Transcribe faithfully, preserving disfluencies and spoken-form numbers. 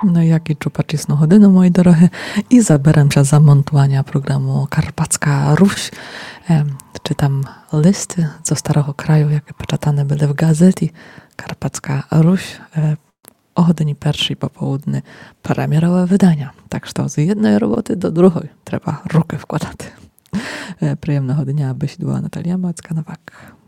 No i які чупачісну годину, мої дорогі, і заберемося за монтування programu Karpacka Ruś. Czytam listy ze Starego Kraju, jakie poczytane były w gazecie Karpacka Ruś. O godzinie pierwszej po południu premierowe wydania. Tak że z jednej roboty do drugiej trzeba rukę wkładać. Przyjemnego dnia, byś była Natalia Macka-Nowak.